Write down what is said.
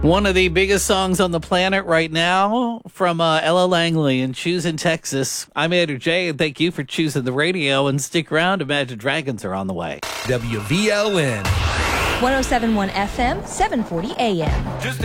One of the biggest songs on the planet right now from Ella Langley and Choose in Texas. I'm Andrew J, and thank you for choosing the radio. And stick around, Imagine Dragons are on the way. WVLN 107.1 FM, 740 AM.